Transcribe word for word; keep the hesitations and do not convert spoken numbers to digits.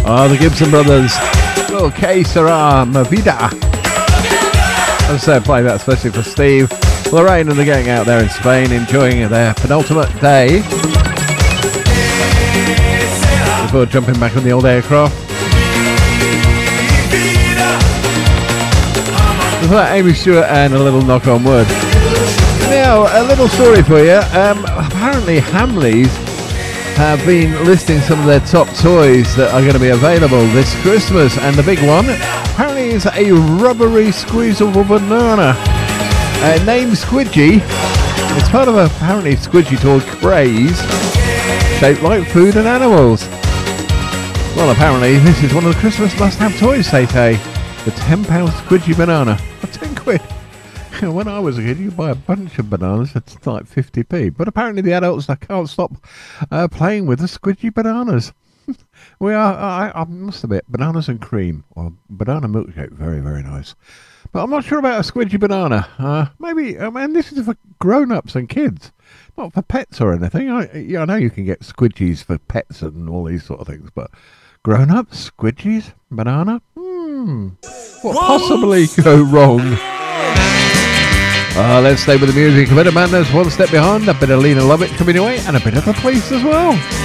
Oh, the Gibson Brothers. Little Que Sera Mi Vida. As I said, playing that especially for Steve, Lorraine and the gang out there in Spain enjoying their penultimate day before jumping back on the old aircraft. Before that, Amy Stewart and a little knock on wood. Now, a little story for you. Um, apparently Hamleys have been listing some of their top toys that are going to be available this Christmas, and the big one apparently is a rubbery squeezable banana uh, named Squidgy. It's part of a apparently Squidgy toy craze shaped like food and animals. Well, apparently this is one of the Christmas must-have toys, they say. The ten pound Squidgy banana for ten quid. When I was a kid, you buy a bunch of bananas at like fifty p. But apparently the adults, they can't stop uh, playing with the Squidgy bananas. we are, I, I must admit, bananas and cream, or banana milkshake, very, very nice. But I'm not sure about a Squidgy banana. Uh, maybe, I mean, this is for grown-ups and kids, not for pets or anything. I, yeah, I know you can get Squidgies for pets and all these sort of things, but grown-ups, Squidgies, banana? Hmm, what possibly go wrong? Uh, let's stay with the music. A bit of Madness, One Step Behind, a bit of Lena Lovett coming away, and a bit of The Police as well.